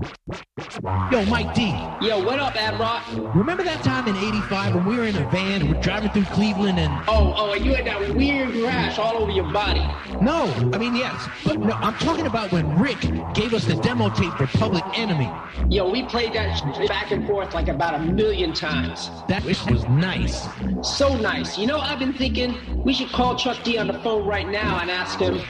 Yo, Mike D. Yo, what up, Ad Rock? Remember that time in '85 when we were in a van, we're driving through Cleveland and... And you had that weird rash all over your body. No, I mean, yes. But no, I'm talking about when Rick gave us the demo tape for Public Enemy. Yo, we played that back and forth like about 1,000,000 times. That was nice. So nice. You know, I've been thinking we should call Chuck D on the phone right now and ask him